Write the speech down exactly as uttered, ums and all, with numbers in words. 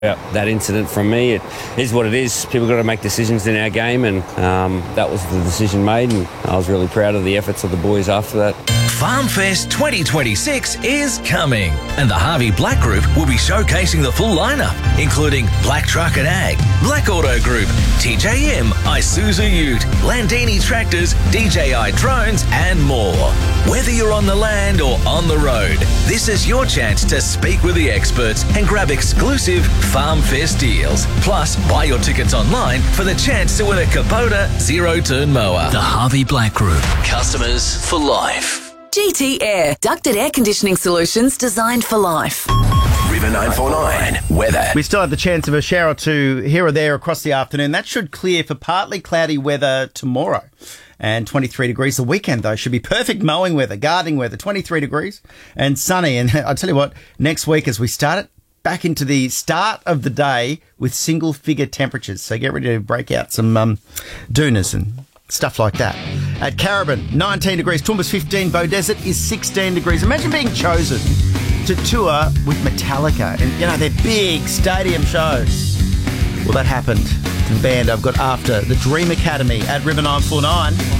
Yeah, that incident from me, it is what it is. People got to make decisions in our game, and um, that was the decision made, and I was really proud of the efforts of the boys after that. FarmFest twenty twenty-six is coming, and the Harvey Black Group will be showcasing the full lineup, including Black Truck and Ag, Black Auto Group, T J M, Isuzu Ute, Landini Tractors, D J I Drones, and more. Whether you're on the land or on the road, this is your chance to speak with the experts and grab exclusive FarmFest deals. Plus, buy your tickets online for the chance to win a Kubota zero-turn mower. The Harvey Black Group. Customers for life. G T Air. Ducted air conditioning solutions designed for life. River nine four nine. Weather. We still have the chance of a shower or two here or there across the afternoon. That should clear for partly cloudy weather tomorrow. And twenty-three degrees. The weekend, though, should be perfect mowing weather, gardening weather, twenty-three degrees and sunny. And I'll tell you what, next week as we start it, back into the start of the day with single-figure temperatures. So get ready to break out some um, doonas and stuff like that. At Caribin, nineteen degrees. Toowoomba's fifteen. Beaudesert is sixteen degrees. Imagine being chosen to tour with Metallica and, you know, their big stadium shows. Well, that happened to the band I've got after the Dream Academy at River nine four nine.